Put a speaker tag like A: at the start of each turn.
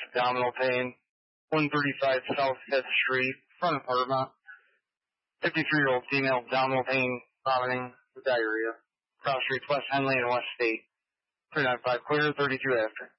A: abdominal pain. 135 South 5th Street, front apartment. 53-year-old female, abdominal pain, vomiting, diarrhea. Cross streets, West Henley and West State. 395 clear, 32 after.